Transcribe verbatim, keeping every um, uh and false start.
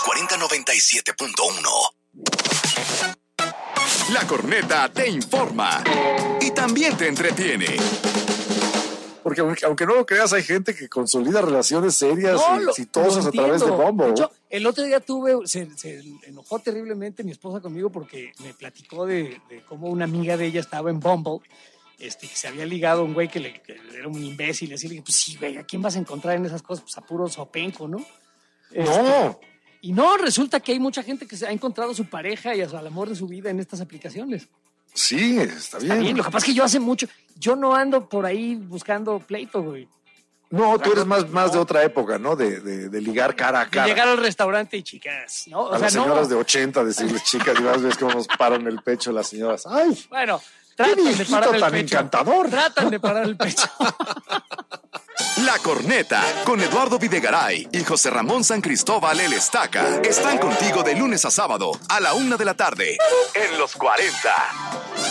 cuarenta noventa y siete punto uno. La Corneta te informa y también te entretiene. Porque aunque, aunque no lo creas, hay gente que consolida relaciones serias No, y lo- exitosas lo a través de entiendo. Bumble. De hecho, el otro día tuve, se, se enojó terriblemente mi esposa conmigo porque me platicó de, de cómo una amiga de ella estaba en Bumble, este, que se había ligado a un güey que, le, que era un imbécil. Y así le dije, pues sí, güey, ¿a quién vas a encontrar en esas cosas? Pues a puro sopenco, ¿no? Este, No, Y no, resulta que hay mucha gente que se ha encontrado a su pareja y a su- al amor de su vida en estas aplicaciones. sí, está bien. Está bien, lo que pasa es que yo hace mucho, yo no ando por ahí buscando pleito, güey. No, tú eres más, más de otra época, ¿no? De, de, de ligar cara a De cara. llegar al restaurante y chicas, ¿no? O a sea, las señoras no. de ochenta, decirles chicas, y más ves cómo nos paran el pecho las señoras. ¡Ay! Bueno, ¡Qué tratan de viejito parar el tan pecho. encantador! Tratan de parar el pecho. La Corneta, con Eduardo Videgaray y José Ramón San Cristóbal el Estaca, están contigo de lunes a sábado a la una de la tarde en los cuarenta.